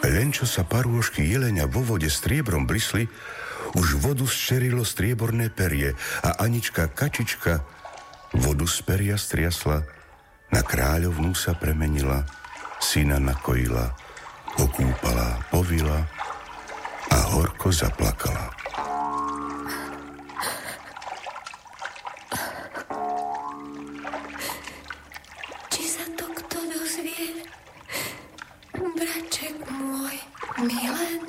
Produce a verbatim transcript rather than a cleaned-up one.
Len čo sa parôžky jeleňa vo vode striebrom blisli, už vodu zčerilo strieborné perie a Anička kačička vodu z peria striasla, na kráľovnú sa premenila, syna nakojila, okúpala, povila a horko zaplakala. Či sa to kto dozvie, braček môj, milen?